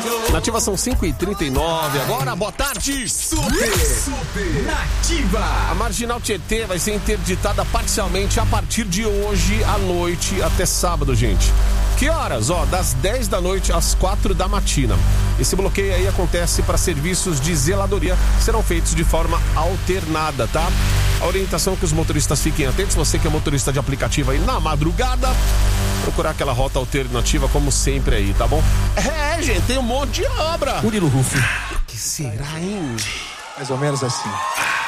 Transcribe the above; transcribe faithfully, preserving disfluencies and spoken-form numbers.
Nativa são cinco e trinta e nove. Agora, boa tarde. Super, super Nativa. A Marginal Tietê vai ser interditada parcialmente a partir de hoje à noite até sábado, gente. Que horas? Ó, das dez da noite às quatro da matina. Esse bloqueio aí acontece para serviços de zeladoria, serão feitos de forma alternada, tá? A orientação é que os motoristas fiquem atentos, você que é motorista de aplicativo aí na madrugada, procurar aquela rota alternativa como sempre aí, tá bom? É, gente, tem um monte de obra. Murilo Rufo. Que será, hein? Mais ou menos assim.